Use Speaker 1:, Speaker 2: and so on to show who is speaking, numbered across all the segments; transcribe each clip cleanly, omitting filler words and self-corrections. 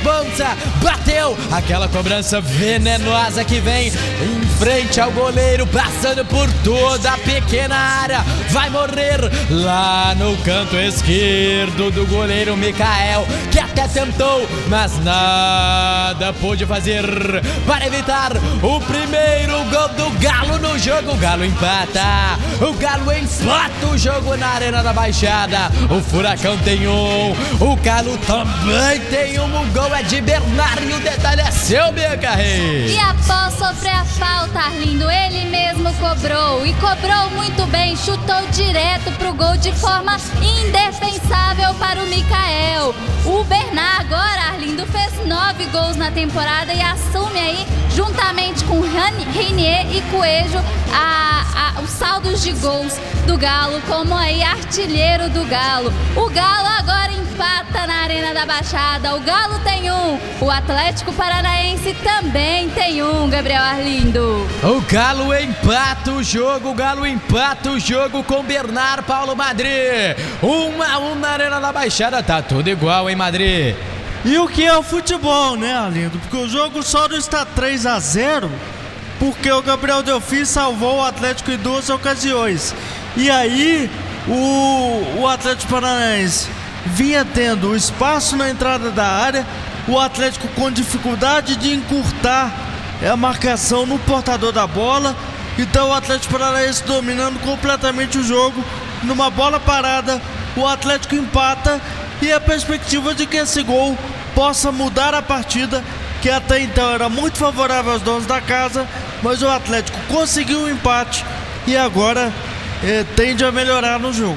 Speaker 1: responsa, bateu, aquela cobrança venenosa que vem em frente ao goleiro, passando por toda a pequena área, vai morrer lá no canto esquerdo do goleiro Mikael, que até tentou, mas nada pôde fazer para evitar o primeiro gol do Galo no jogo. O Galo empata, o Galo empata o jogo na Arena da Baixada. O Furacão tem um, o Galo também tem um. O gol é de Bernardo e o detalhe é seu, Bianca Reis.
Speaker 2: E após sofrer a falta, Arlindo, ele mesmo cobrou, e cobrou muito bem, chutou direto pro gol de forma indefensável para o Mikael. O Bernard agora, Arlindo, fez 9 gols na temporada e assume aí, juntamente com Reinier e Coelho, os saldos de gols do Galo, como aí artilheiro do Galo. O Galo agora empata na Arena da Baixada. O Galo tem um, o Atlético Paranaense também tem um, Gabriel Arlindo.
Speaker 1: O Galo empata o jogo, o Galo empata o jogo com Bernard, Paulo Madrid. 1-1 na Arena da Baixada, tá tudo igual, hein, Madrid?
Speaker 3: E o que é o futebol, né, Arlindo? Porque o jogo só não está 3-0 porque o Gabriel Delfim salvou o Atlético em 2 ocasiões. E aí o Atlético Paranaense vinha tendo espaço na entrada da área, o Atlético com dificuldade de encurtar a marcação no portador da bola. Então o Atlético Paranaense dominando completamente o jogo. Numa bola parada, o Atlético empata, e a perspectiva de que esse gol possa mudar a partida, que até então era muito favorável aos donos da casa, mas o Atlético conseguiu um empate e agora tende a melhorar no jogo.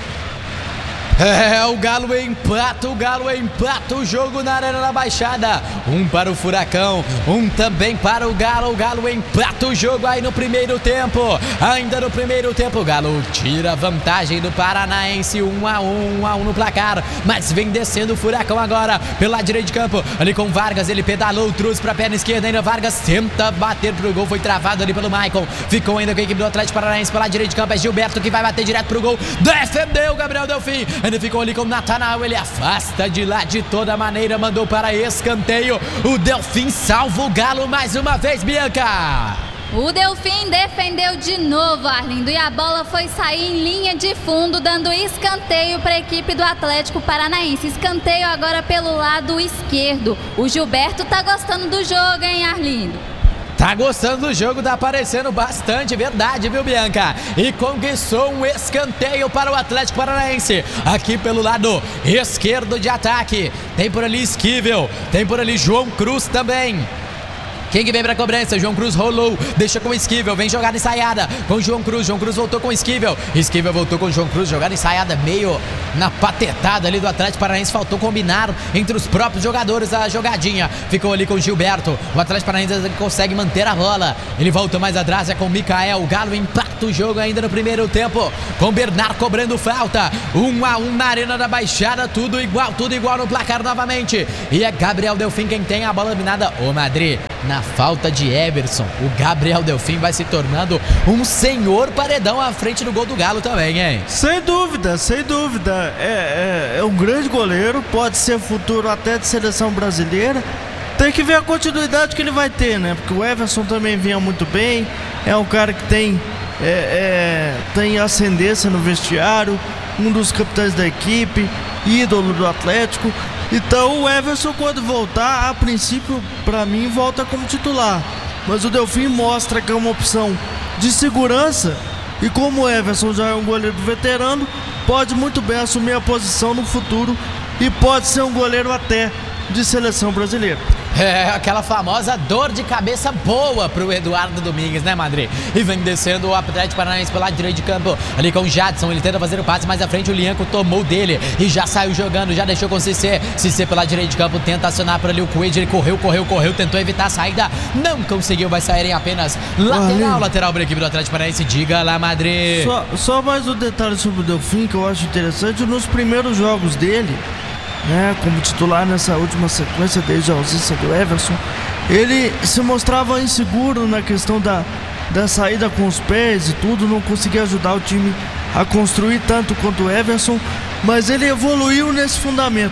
Speaker 1: O Galo empata o jogo na Arena da Baixada. Um para o Furacão, um também para o Galo. O Galo empata o jogo aí no primeiro tempo. Ainda no primeiro tempo, o Galo tira a vantagem do Paranaense. 1-1 no placar. Mas vem descendo o Furacão agora pelo lado direito de campo. Ali com Vargas, ele pedalou, trouxe para a perna esquerda. Ainda Vargas tenta bater pro gol. Foi travado ali pelo Maicon. Ficou ainda com a equipe do Atlético Paranaense pelo lado direito de campo. É Gilberto que vai bater direto pro gol. Defendeu o Gabriel Delfim. Ainda ficou ali com o Natanael, ele afasta de lá de toda maneira, mandou para escanteio. O Delfim salva o Galo mais uma vez, Bianca.
Speaker 2: O Delfim defendeu de novo, Arlindo, e a bola foi sair em linha de fundo, dando escanteio para a equipe do Atlético Paranaense. Escanteio agora pelo lado esquerdo. O Gilberto tá gostando do jogo, hein, Arlindo?
Speaker 1: Tá gostando do jogo, tá aparecendo bastante, verdade, viu, Bianca? E conquistou um escanteio para o Atlético Paranaense. Aqui pelo lado esquerdo de ataque. Tem por ali Esquivel, tem por ali João Cruz também. Quem que vem pra cobrança? João Cruz rolou, deixa com o Esquivel, vem jogada ensaiada com o João Cruz voltou com o Esquivel voltou com o João Cruz, jogada ensaiada meio na patetada ali do Atlético Paranaense, faltou combinar entre os próprios jogadores a jogadinha, ficou ali com o Gilberto, o Atlético Paranaense consegue manter a bola, ele volta mais atrás, é com o Mikael, o Galo empata o jogo ainda no primeiro tempo, com o Bernard cobrando falta, 1-1 na Arena da Baixada, tudo igual no placar novamente, e é Gabriel Delfim quem tem a bola dominada, o Madrid. Na falta de Everson, o Gabriel Delfim vai se tornando um senhor paredão à frente do gol do Galo também, hein?
Speaker 3: Sem dúvida. É um grande goleiro, pode ser futuro até de seleção brasileira. Tem que ver a continuidade que ele vai ter, né? Porque o Everson também vinha muito bem, é um cara que tem ascendência no vestiário, um dos capitães da equipe, ídolo do Atlético. Então o Everson, quando voltar, a princípio, para mim, volta como titular. Mas o Delfim mostra que é uma opção de segurança. E como o Everson já é um goleiro veterano, pode muito bem assumir a posição no futuro e pode ser um goleiro até de seleção brasileira.
Speaker 1: É aquela famosa dor de cabeça boa pro Eduardo Domingues, né, Madrid? E vem descendo o Atlético Paranaense pelo lado direito de campo, ali com o Jadson, ele tenta fazer o passe mais à frente, o Lianco tomou dele e já saiu jogando, já deixou com o Cissé pelo lado direito de campo, tenta acionar por ali o Coelho, ele correu, tentou evitar a saída, não conseguiu, vai sair em apenas lateral para a equipe do Atlético Paranaense. Diga lá, Madrid.
Speaker 3: Só mais um detalhe sobre o Delfim que eu acho interessante, nos primeiros jogos dele, né, como titular nessa última sequência desde a ausência do Everson, ele se mostrava inseguro na questão da saída com os pés e tudo, não conseguia ajudar o time a construir tanto quanto o Everson, mas ele evoluiu nesse fundamento.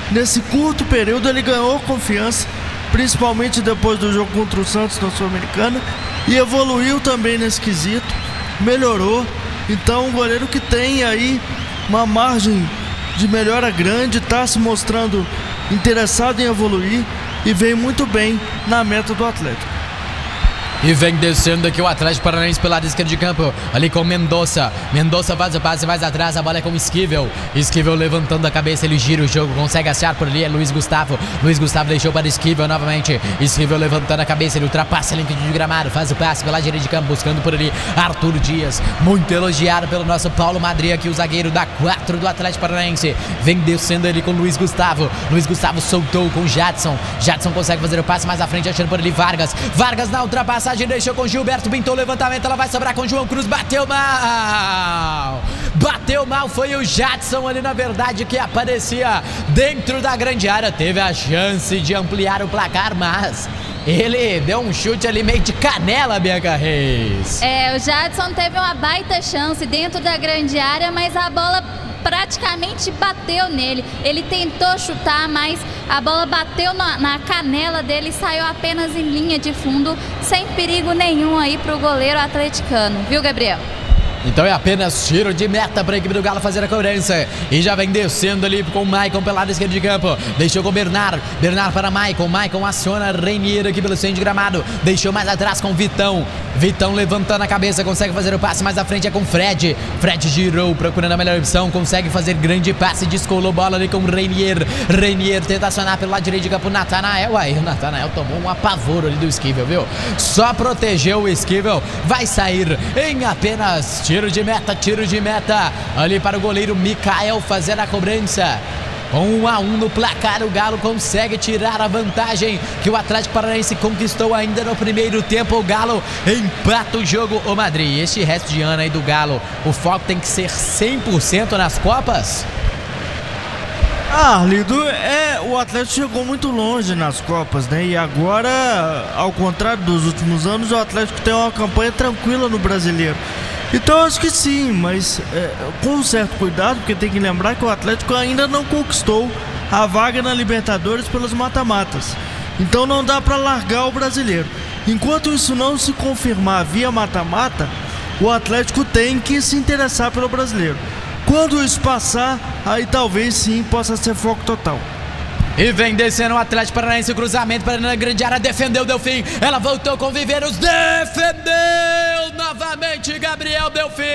Speaker 3: nesse curto período ele ganhou confiança, principalmente depois do jogo contra o Santos na Sul-Americana, e evoluiu também nesse quesito, melhorou. Então um goleiro que tem aí uma margem de melhora grande, está se mostrando interessado em evoluir e vem muito bem na meta do Atlético.
Speaker 1: E vem descendo aqui o Atlético Paranaense pelo lado esquerdo de campo, ali com Mendonça. Mendonça faz o passe mais atrás, a bola é com Esquivel. Esquivel levantando a cabeça, ele gira o jogo, consegue achar por ali, é Luiz Gustavo. Luiz Gustavo deixou para Esquivel novamente. Esquivel levantando a cabeça, ele ultrapassa a linha de gramado, faz o passe pela direita de campo, buscando por ali Arthur Dias. Muito elogiado pelo nosso Paulo Madri aqui, o zagueiro da 4 do Atlético Paranaense. Vem descendo ali com Luiz Gustavo. Luiz Gustavo soltou com Jadson. Jadson consegue fazer o passe mais à frente, achando por ali Vargas. Vargas na ultrapassagem, deixou com Gilberto, pintou o levantamento, ela vai sobrar com João Cruz, bateu mal, foi o Jadson ali na verdade que aparecia dentro da grande área, teve a chance de ampliar o placar, mas ele deu um chute ali meio de canela, Bianca Reis.
Speaker 2: O Jadson teve uma baita chance dentro da grande área, mas a bola praticamente bateu nele. Ele tentou chutar, mas a bola bateu na canela dele e saiu apenas em linha de fundo, sem perigo nenhum aí pro goleiro atleticano, viu, Gabriel?
Speaker 1: Então é apenas tiro de meta para a equipe do Galo fazer a cobrança. E já vem descendo ali com o Maicon pelo lado esquerdo de campo. Deixou com o Bernard. Bernard para Maicon. Maicon aciona Reinier aqui pelo centro de gramado. Deixou mais atrás com Vitão. Vitão levantando a cabeça. Consegue fazer o passe mais à frente. É com Fred. Fred girou procurando a melhor opção. Consegue fazer grande passe. Descolou bola ali com o Reinier. Reinier tenta acionar pelo lado direito de campo. Natanael. Aí o Natanael tomou um apavoro ali do Esquivel, viu? Só protegeu o Esquivel. Vai sair em apenas tiro de meta, ali para o goleiro Mikael fazer a cobrança. Com 1-1 no placar, o Galo consegue tirar a vantagem que o Atlético Paranaense conquistou ainda no primeiro tempo. O Galo empata o jogo. Ô Madri, este resto de ano aí do Galo, o foco tem que ser 100% nas Copas?
Speaker 3: Arlindo, o Atlético chegou muito longe nas Copas, né? E agora, ao contrário dos últimos anos, o Atlético tem uma campanha tranquila no Brasileiro. Então acho que sim, mas com um certo cuidado, porque tem que lembrar que o Atlético ainda não conquistou a vaga na Libertadores pelos mata-matas. Então não dá para largar o Brasileiro. Enquanto isso não se confirmar via mata-mata, o Atlético tem que se interessar pelo Brasileiro. Quando isso passar, aí talvez sim possa ser foco total.
Speaker 1: E vem descendo o Atlético Paranaense, o cruzamento para a grande área, defendeu o Delfim, ela voltou com o Viveiros, defendeu novamente Gabriel Delfim.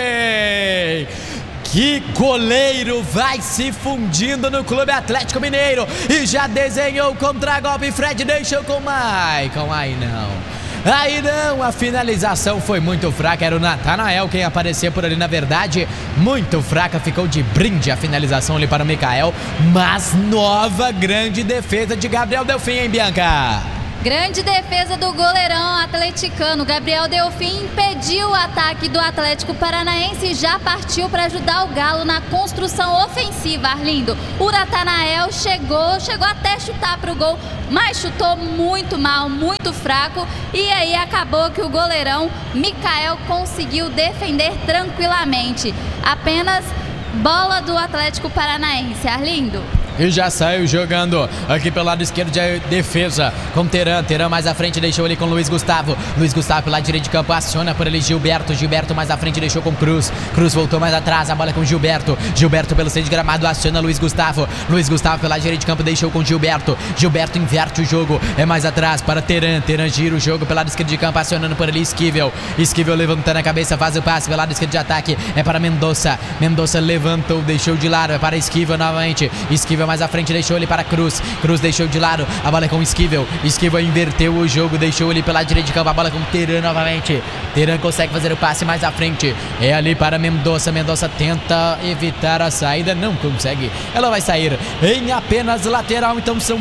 Speaker 1: Que goleiro vai se fundindo no Clube Atlético Mineiro e já desenhou o contragolpe. Fred deixou com o Maicon, aí não, a finalização foi muito fraca, era o Natanael quem aparecia por ali, na verdade, muito fraca, ficou de brinde a finalização ali para o Mikael, mas nova grande defesa de Gabriel Delfim, hein, Bianca?
Speaker 2: Grande defesa do goleirão atleticano. Gabriel Delfim impediu o ataque do Atlético Paranaense e já partiu para ajudar o Galo na construção ofensiva, Arlindo. O Natanael chegou até chutar para o gol, mas chutou muito mal, muito fraco. E aí acabou que o goleirão Mikael conseguiu defender tranquilamente. Apenas bola do Atlético Paranaense, Arlindo.
Speaker 1: E já saiu jogando aqui pelo lado esquerdo de defesa com Teran mais à frente, deixou ali com Luiz Gustavo pelo lado direito de campo, aciona por ali Gilberto mais à frente, deixou com Cruz voltou mais atrás, a bola é com Gilberto pelo centro de gramado, aciona Luiz Gustavo pelo lado direito de campo, deixou com Gilberto inverte o jogo, é mais atrás para Teran gira o jogo pelo lado esquerdo de campo, acionando por ali Esquivel levantando a cabeça, faz o passe pelo lado esquerdo de ataque, é para Mendonça levantou, deixou de lado, é para Esquivel novamente, Esquivel mais à frente, deixou ele para Cruz deixou de lado, a bola é com Esquivel inverteu o jogo, deixou ele pela direita de campo, a bola é com Teran novamente, Teran consegue fazer o passe mais à frente, é ali para Mendonça tenta evitar a saída, não consegue, ela vai sair em apenas lateral, então são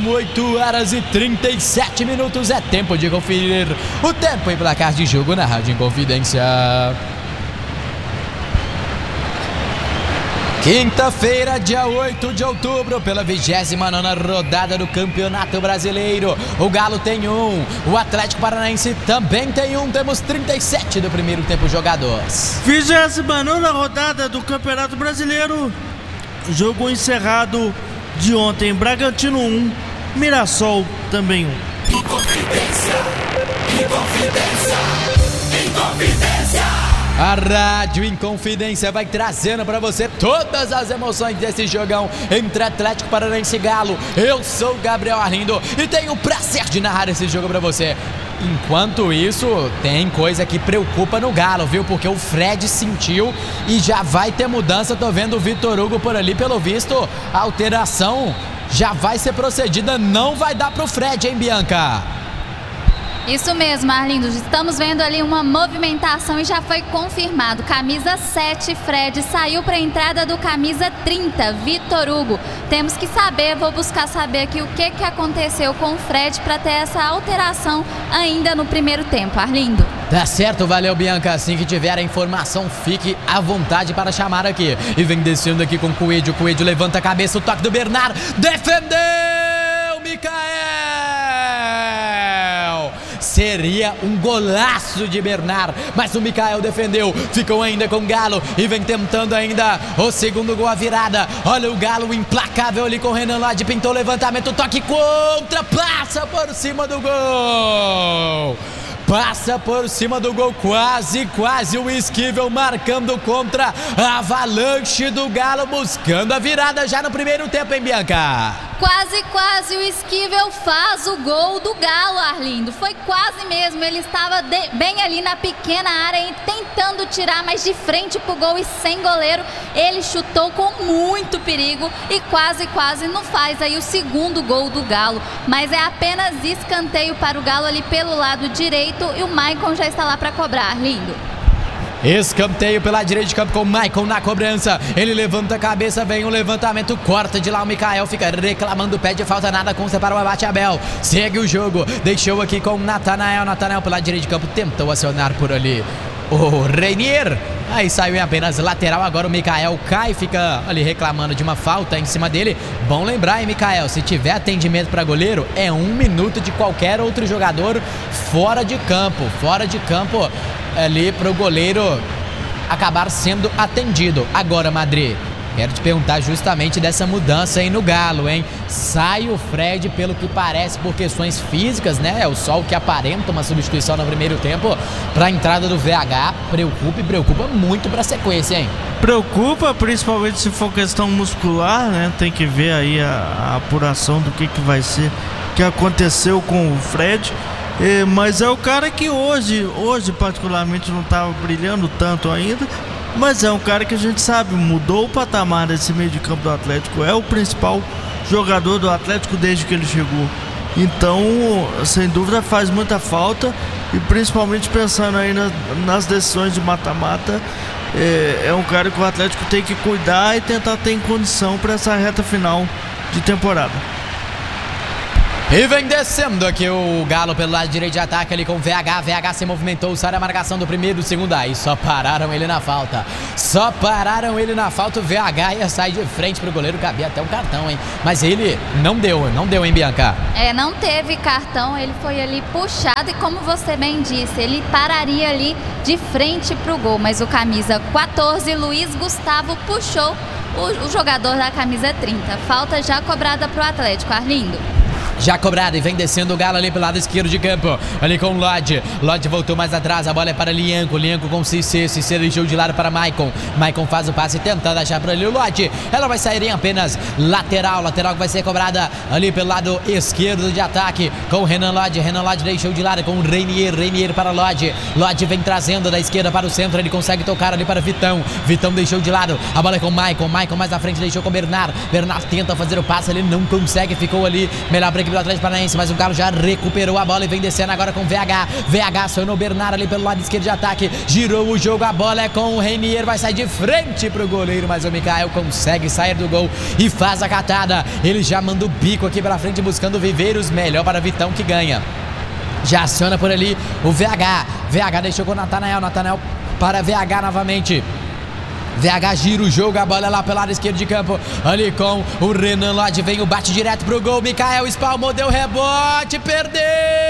Speaker 1: 8h37, é tempo de conferir o tempo e placar de jogo na Rádio Inconfidência. Quinta-feira, dia 8 de outubro, pela 29ª rodada do Campeonato Brasileiro. O Galo tem um, o Atlético Paranaense também tem um. Temos 37 do primeiro tempo jogados.
Speaker 3: 29ª rodada do Campeonato Brasileiro. Jogo encerrado de ontem. Bragantino 1, Mirassol também 1.
Speaker 4: Inconfidência.
Speaker 1: A Rádio Inconfidência vai trazendo para você todas as emoções desse jogão entre Atlético Paranaense e Galo. Eu sou o Gabriel Arlindo e tenho o prazer de narrar esse jogo para você. Enquanto isso, tem coisa que preocupa no Galo, viu? Porque o Fred sentiu e já vai ter mudança. Tô vendo o Vitor Hugo por ali, pelo visto, a alteração já vai ser procedida. Não vai dar pro Fred, hein, Bianca?
Speaker 2: Isso mesmo, Arlindo. Estamos vendo ali uma movimentação e já foi confirmado. Camisa 7, Fred, saiu para a entrada do camisa 30, Vitor Hugo. Temos que saber, vou buscar saber aqui o que aconteceu com o Fred para ter essa alteração ainda no primeiro tempo, Arlindo.
Speaker 1: Tá certo, valeu, Bianca. Assim que tiver a informação, fique à vontade para chamar aqui. E vem descendo aqui com o Coelho. O Coelho levanta a cabeça, o toque do Bernard. Defendeu, Micael! Seria um golaço de Bernard, mas o Micael defendeu. Ficou ainda com o Galo e vem tentando ainda o segundo gol, a virada. Olha o Galo implacável ali com o Renan Lodge. Pintou o levantamento, toque contra, passa por cima do gol. Passa por cima do gol, quase o Esquivel marcando contra a avalanche do Galo, buscando a virada já no primeiro tempo, hein, Bianca?
Speaker 2: Quase o Esquivel faz o gol do Galo, Arlindo. Foi quase mesmo, ele estava bem ali na pequena área e tentando tirar, mas de frente pro gol e sem goleiro. Ele chutou com muito perigo e quase não faz aí o segundo gol do Galo. Mas é apenas escanteio para o Galo ali pelo lado direito e o Maicon já está lá para cobrar, Arlindo.
Speaker 1: Escanteio pela direita de campo com o Maicon na cobrança. Ele levanta a cabeça, vem o levantamento, corta de lá o Micael, fica reclamando, pede falta, nada consta para o Abate Abel. Segue o jogo, deixou aqui com o Natanael. Natanael pela direita de campo, tentou acionar por ali o Reinier. Aí saiu em apenas lateral, agora o Micael cai, fica ali reclamando de uma falta em cima dele. Bom lembrar, hein, Micael, se tiver atendimento para goleiro, é 1 minuto de qualquer outro jogador fora de campo ali pro goleiro acabar sendo atendido. Agora, Madrid, quero te perguntar justamente dessa mudança aí no Galo, hein? Sai o Fred, pelo que parece, por questões físicas, né? É o Sol que aparenta uma substituição no primeiro tempo para a entrada do VH. Preocupa muito para a sequência, hein?
Speaker 3: Preocupa, principalmente se for questão muscular, né? Tem que ver aí a apuração do que vai ser, que aconteceu com o Fred. Mas é o cara que hoje particularmente não estava brilhando tanto ainda, mas é um cara que a gente sabe, mudou o patamar desse meio de campo do Atlético, é o principal jogador do Atlético desde que ele chegou. Então, sem dúvida, faz muita falta, e principalmente pensando aí nas decisões de mata-mata, é um cara que o Atlético tem que cuidar e tentar ter em condição para essa reta final de temporada.
Speaker 1: E vem descendo aqui o Galo pelo lado direito de ataque ali com o VH. VH se movimentou, sai a marcação do primeiro e do segundo. Aí só pararam ele na falta. O VH ia sair de frente pro goleiro, cabia até um cartão, hein? Mas ele não deu, hein, Bianca?
Speaker 2: Não teve cartão, ele foi ali puxado e, como você bem disse, ele pararia ali de frente pro gol. Mas o camisa 14, Luiz Gustavo, puxou o jogador da camisa 30. Falta já cobrada pro Atlético, Arlindo.
Speaker 1: Já cobrado e vem descendo o Galo ali pelo lado esquerdo de campo. Ali com o Lodge. Lodge voltou mais atrás. A bola é para Lianco. Lianco com Cissé. Cissé deixou de lado para Maicon. Maicon faz o passe tentando achar para ali o Lodge. Ela vai sair em apenas lateral. Lateral que vai ser cobrada ali pelo lado esquerdo de ataque com o Renan Lodge. Renan Lodge deixou de lado com o Reinier. Reinier para Lodge. Lodge vem trazendo da esquerda para o centro. Ele consegue tocar ali para Vitão. Vitão deixou de lado. A bola é com Maicon. Maicon mais na frente deixou com o Bernard. Bernard tenta fazer o passe. Ele não consegue. Ficou ali melhor para a equipe do Atlético Paranaense, mas o Galo já recuperou a bola e vem descendo agora com o VH. VH acionou o Bernard ali pelo lado esquerdo de ataque, girou o jogo, a bola é com o Reinier, vai sair de frente pro goleiro, mas o Micael consegue sair do gol e faz a catada. Ele já manda o bico aqui pra frente buscando Viveiros, melhor para Vitão que ganha. Já aciona por ali o VH. VH deixou com o Natanael. Natanael para VH novamente. VH gira o jogo, a bola é lá pelo lado esquerdo de campo, ali com o Renan Lodge, vem o bate direto pro gol, Micael espalmou, deu rebote, perdeu,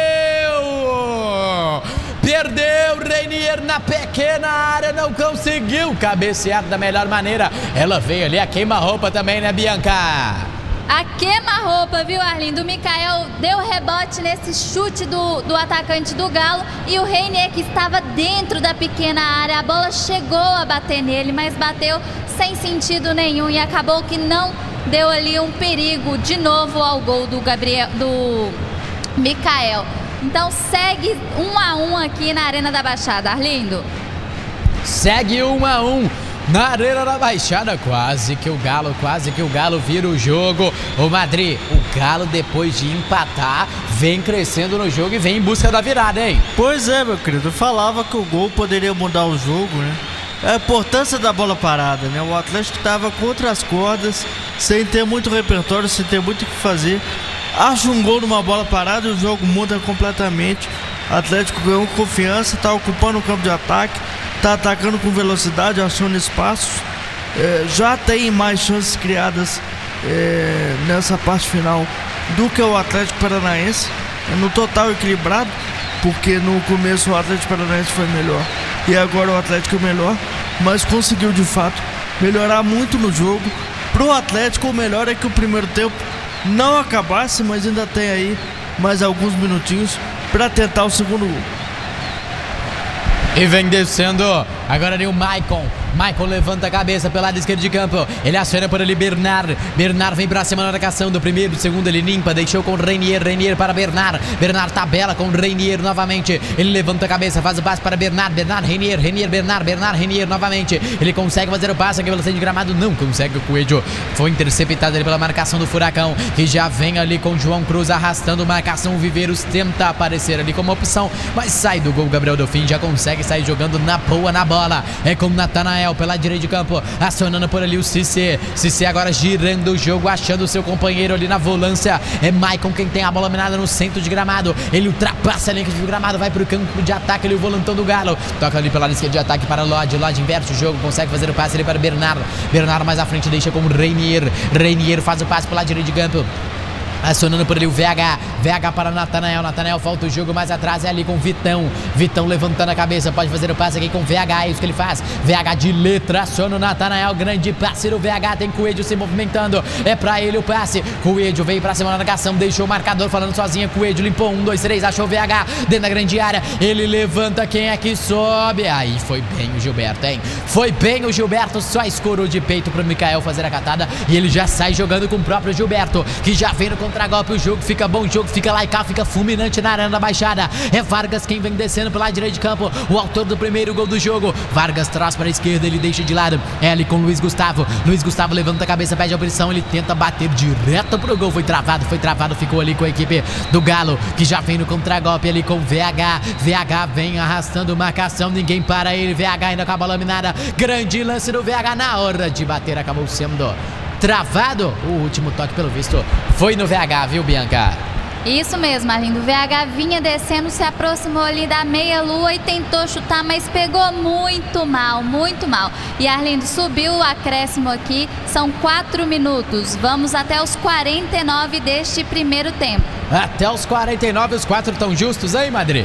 Speaker 1: Reinier na pequena área, não conseguiu cabecear da melhor maneira, ela veio ali a queima-roupa também, né, Bianca?
Speaker 2: A queima-roupa, viu, Arlindo? O Mikael deu rebote nesse chute do atacante do Galo e o Reinier, que estava dentro da pequena área, a bola chegou a bater nele, mas bateu sem sentido nenhum e acabou que não deu ali um perigo de novo ao gol do Mikael. Então segue 1-1 aqui na Arena da Baixada, Arlindo.
Speaker 1: Segue 1-1 na Arena da Baixada, quase que o Galo vira o jogo. Ô Madrid, o Galo, depois de empatar, vem crescendo no jogo e vem em busca da virada, hein?
Speaker 3: Pois é, meu querido, eu falava que o gol poderia mudar o jogo, né? A importância da bola parada, né? O Atlético estava contra as cordas, sem ter muito repertório, sem ter muito o que fazer. Acha um gol numa bola parada e o jogo muda completamente. O Atlético ganhou confiança, está ocupando o campo de ataque, está atacando com velocidade, achando espaços. Já tem mais chances criadas nessa parte final do que o Atlético Paranaense. No total equilibrado, porque no começo o Atlético Paranaense foi melhor e agora o Atlético é melhor, mas conseguiu de fato melhorar muito no jogo. Pro Atlético, o melhor é que o primeiro tempo não acabasse, mas ainda tem aí mais alguns minutinhos para tentar o segundo gol.
Speaker 1: E vem descendo agora ali o Maicon levanta a cabeça pelo lado esquerdo de campo. Ele aciona por ali Bernard vem pra cima na marcação do primeiro, do segundo ele limpa, deixou com Reinier para Bernard tabela com Reinier novamente. Ele levanta a cabeça, faz o passe para Bernard, Reinier, Bernard novamente. Ele consegue fazer o passe aqui pelo centro de gramado, não consegue. O Coelho foi interceptado ali pela marcação do Furacão, que já vem ali com João Cruz arrastando marcação. O Viveiros tenta aparecer ali como opção, mas sai do gol. Gabriel Delfim já consegue sair jogando na boa na bola. É com Natanael pela direita de campo, acionando por ali o Cissé agora girando o jogo, achando o seu companheiro ali na volância. É Maicon quem tem a bola minada no centro de gramado. Ele ultrapassa a linha do gramado, vai pro campo de ataque ali o volantão do Galo, toca ali pela esquerda de ataque para Lodge inverte o jogo, consegue fazer o passe ali para Bernard mais à frente deixa com Reinier faz o passe pela direita de campo, acionando por ali o VH para Natanael, falta o jogo mais atrás, é ali com Vitão levantando a cabeça, pode fazer o passe aqui com VH, é isso que ele faz, VH de letra, aciona o Natanael, grande passe do VH, tem Coelho se movimentando, é pra ele o passe, Coelho veio pra cima na marcação, deixou o marcador falando sozinho, Coelho limpou, 1, 2, 3, achou o VH dentro da grande área, ele levanta, quem é que sobe? Aí foi bem o Gilberto, hein? Foi bem o Gilberto, só escorou de peito pro Mikael fazer a catada e ele já sai jogando com o próprio Gilberto, que já vem no contra-golpe, o jogo fica bom, o jogo fica lá e cá, fica fulminante na Arena da Baixada. É Vargas quem vem descendo pelo lado direito de campo, o autor do primeiro gol do jogo. Vargas traz para a esquerda, ele deixa de lado, é ali com Luiz Gustavo levanta a cabeça, pede a pressão, ele tenta bater direto pro gol, foi travado, ficou ali com a equipe do Galo, que já vem no contra-golpe ali com VH vem arrastando marcação, ninguém para ele, VH ainda com a bola minada, grande lance do VH, na hora de bater acabou sendo travado. O último toque, pelo visto, foi no VH, viu, Bianca?
Speaker 2: Isso mesmo, Arlindo. O VH vinha descendo, se aproximou ali da meia-lua e tentou chutar, mas pegou muito mal. E Arlindo, subiu o acréscimo aqui, são 4 minutos. Vamos até os 49 deste primeiro tempo.
Speaker 1: Até os 49, os 4 estão justos, hein, Madrid?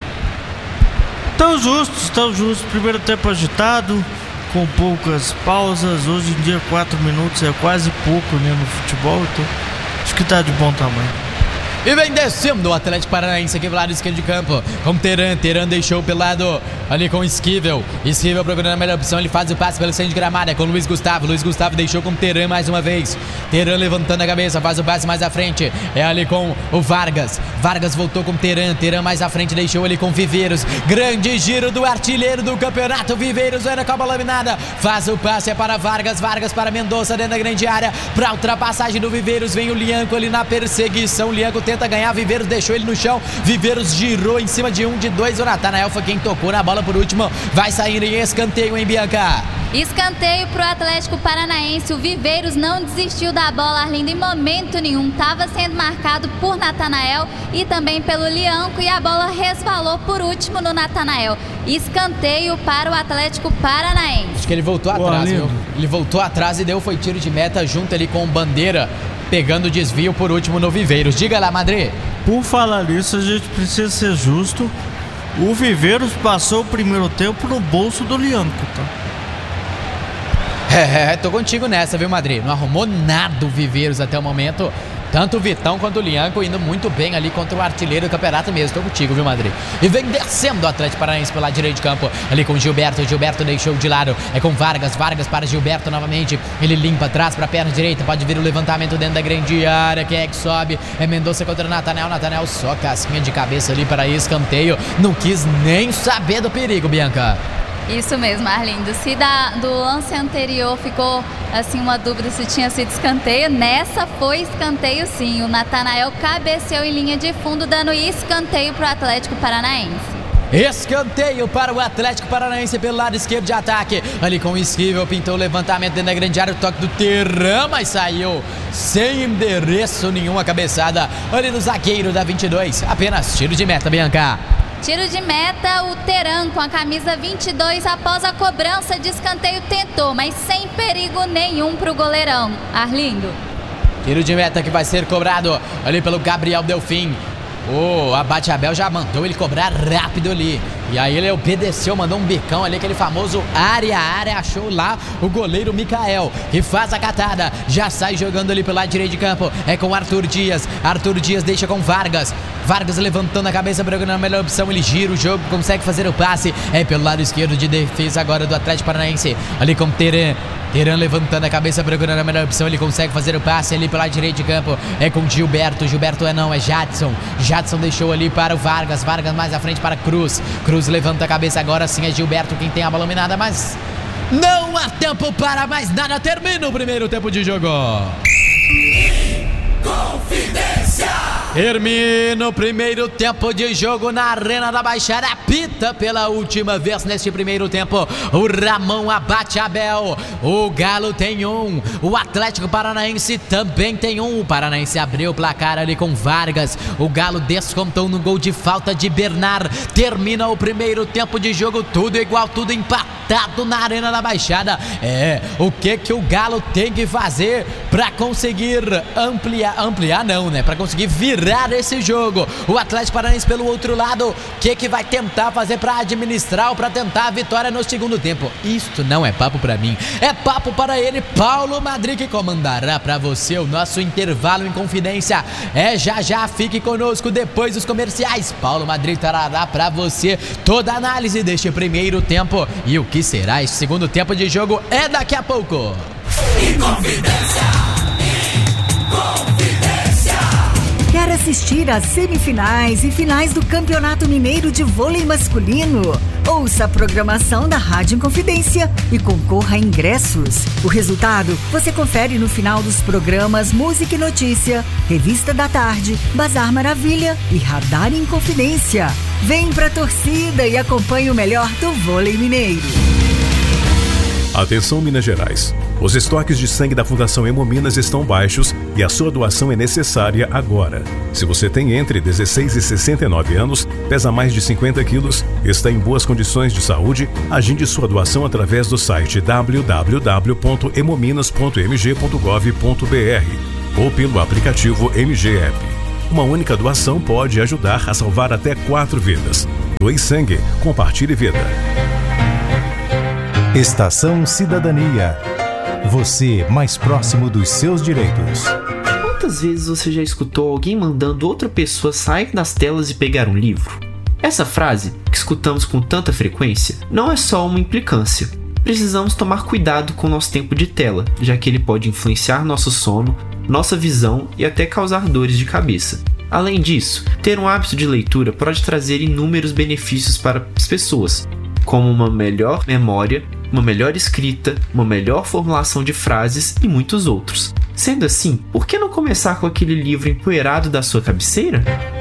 Speaker 3: Tão justos. Primeiro tempo agitado, com poucas pausas. Hoje em dia 4 minutos é quase pouco, né, no futebol, então acho que tá de bom tamanho.
Speaker 1: E vem descendo o Atlético Paranaense aqui pelo lado esquerdo de campo, com Teran deixou pelo lado ali com Esquivel procurando a melhor opção, ele faz o passe pelo centro de gramado, é com Luiz Gustavo deixou com Teran mais uma vez, Teran levantando a cabeça, faz o passe mais à frente, é ali com o Vargas voltou com Teran mais à frente, deixou ali com Viveiros, grande giro do artilheiro do campeonato, Viveiros ainda com a bola minada, faz o passe, é para Vargas para Mendonça dentro da grande área, para ultrapassagem do Viveiros, vem o Lianco ali na perseguição, Lianco tenta ganhar, Viveiros deixou ele no chão, Viveiros girou em cima de 1, de 2, o Natanael foi quem tocou na bola por último, vai saindo em escanteio, hein, Bianca?
Speaker 2: Escanteio pro Atlético Paranaense, o Viveiros não desistiu da bola, Arlindo, em momento nenhum, estava sendo marcado por Natanael e também pelo Lianco e a bola resvalou por último no Natanael. Escanteio para o Atlético Paranaense.
Speaker 1: Acho que ele voltou atrás, viu? Ele voltou atrás e foi tiro de meta junto ali com o Bandeira, pegando o desvio por último no Viveiros. Diga lá, Madrid.
Speaker 3: Por falar nisso, a gente precisa ser justo. O Viveiros passou o primeiro tempo no bolso do Lianco, tá?
Speaker 1: Tô contigo nessa, viu, Madrid? Não arrumou nada o Viveiros até o momento. Tanto o Vitão quanto o Lianco indo muito bem ali contra o artilheiro do campeonato mesmo. Tô contigo, viu, Madrid? E vem descendo o Atlético Paranaense pela direita de campo. Ali com o Gilberto. O Gilberto deixou de lado. É com Vargas. Vargas para Gilberto novamente. Ele limpa atrás para a perna direita. Pode vir o levantamento dentro da grande área. Quem é que sobe? É Mendonça contra o Nathanael. Nathanael só casquinha de cabeça ali para escanteio. Não quis nem saber do perigo, Bianca.
Speaker 2: Isso mesmo, Arlindo. Se do lance anterior ficou assim uma dúvida se tinha sido escanteio, nessa foi escanteio sim. O Nathanael cabeceou em linha de fundo, dando escanteio para o Atlético Paranaense.
Speaker 1: Escanteio para o Atlético Paranaense pelo lado esquerdo de ataque. Ali com o Esquivel, pintou o levantamento dentro da grande área. O toque do Terã, mas saiu sem endereço nenhum a cabeçada ali no zagueiro da 22. Apenas tiro de meta, Bianca.
Speaker 2: Tiro de meta, o Terã com a camisa 22 após a cobrança de escanteio tentou, mas sem perigo nenhum para o goleirão. Arlindo.
Speaker 1: Tiro de meta que vai ser cobrado ali pelo Gabriel Delfim. O Abate Abel já mandou ele cobrar rápido ali. E aí ele obedeceu, mandou um bicão ali, aquele famoso área, achou lá o goleiro Mikael, que faz a catada, já sai jogando ali pelo lado direito de campo, é com Arthur Dias. Arthur Dias deixa com Vargas. Vargas levantando a cabeça, procurando a melhor opção, ele gira o jogo, consegue fazer o passe, é pelo lado esquerdo de defesa agora do Atlético Paranaense, ali com Terã. Terã levantando a cabeça, procurando a melhor opção, ele consegue fazer o passe ali pelo lado direito de campo, é com Gilberto. Gilberto é Jadson. Jadson deixou ali para o Vargas. Vargas mais à frente para Cruz. Cruz levanta a cabeça, agora sim é Gilberto quem tem a bola dominada, mas não há tempo para mais nada. Termina o primeiro tempo de jogo.
Speaker 4: Confidência.
Speaker 1: Termina o primeiro tempo de jogo na Arena da Baixada. Apita pela última vez neste primeiro tempo o Ramon Abate Abel. O Galo tem um, o Atlético Paranaense também tem um. O Paranaense abriu o placar ali com Vargas. O Galo descontou no gol de falta de Bernard. Termina o primeiro tempo de jogo, tudo igual, tudo empatado na Arena da Baixada. O que o Galo tem que fazer para conseguir ampliar não, né? Para conseguir virar esse jogo. O Atlético Paranaense pelo outro lado, o que vai tentar fazer para administrar ou para tentar a vitória no segundo tempo? Isto não é papo para mim, é papo para ele, Paulo Madrid, que comandará para você o nosso intervalo em confidência. Já, fique conosco depois dos comerciais. Paulo Madrid trará para você toda a análise deste primeiro tempo e o que será este segundo tempo de jogo é daqui a pouco.
Speaker 4: Em confidência.
Speaker 5: Quer assistir às semifinais e finais do Campeonato Mineiro de Vôlei Masculino? Ouça a programação da Rádio Inconfidência e concorra a ingressos. O resultado você confere no final dos programas Música e Notícia, Revista da Tarde, Bazar Maravilha e Radar Inconfidência. Vem pra torcida e acompanhe o melhor do vôlei mineiro.
Speaker 6: Atenção, Minas Gerais. Os estoques de sangue da Fundação Hemominas estão baixos e a sua doação é necessária agora. Se você tem entre 16 e 69 anos, pesa mais de 50 quilos, está em boas condições de saúde, agende sua doação através do site www.hemominas.mg.gov.br ou pelo aplicativo MG App. Uma única doação pode ajudar a salvar até 4 vidas. Doe sangue, compartilhe vida.
Speaker 7: Estação Cidadania. Você mais próximo dos seus direitos.
Speaker 8: Quantas vezes você já escutou alguém mandando outra pessoa sair das telas e pegar um livro? Essa frase, que escutamos com tanta frequência, não é só uma implicância. Precisamos tomar cuidado com o nosso tempo de tela, já que ele pode influenciar nosso sono, nossa visão e até causar dores de cabeça. Além disso, ter um hábito de leitura pode trazer inúmeros benefícios para as pessoas, como uma melhor memória, uma melhor escrita, uma melhor formulação de frases e muitos outros. Sendo assim, por que não começar com aquele livro empoeirado da sua cabeceira?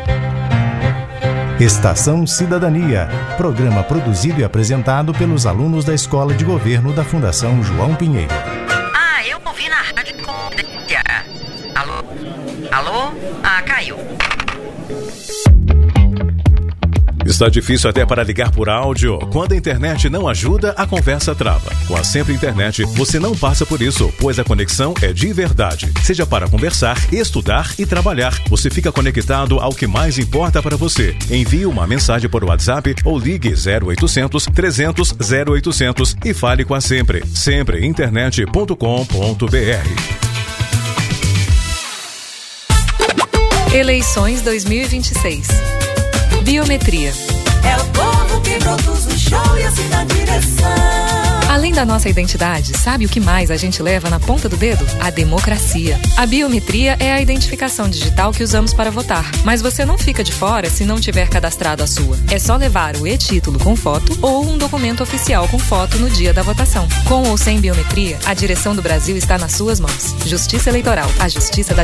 Speaker 7: Estação Cidadania, programa produzido e apresentado pelos alunos da Escola de Governo da Fundação João Pinheiro.
Speaker 9: Eu ouvi na Rádio Confidência. Alô? Caiu.
Speaker 6: Está difícil até para ligar por áudio? Quando a internet não ajuda, a conversa trava. Com a Sempre Internet, você não passa por isso, pois a conexão é de verdade. Seja para conversar, estudar e trabalhar, você fica conectado ao que mais importa para você. Envie uma mensagem por WhatsApp ou ligue 0800 300 0800 e fale com a Sempre. Sempreinternet.com.br.
Speaker 10: Eleições 2026. Biometria.
Speaker 4: É o povo que produz o show e assim dá direção.
Speaker 10: Além da nossa identidade, sabe o que mais a gente leva na ponta do dedo? A democracia. A biometria é a identificação digital que usamos para votar. Mas você não fica de fora se não tiver cadastrado a sua. É só levar o e-título com foto ou um documento oficial com foto no dia da votação. Com ou sem biometria, a direção do Brasil está nas suas mãos. Justiça Eleitoral. A justiça da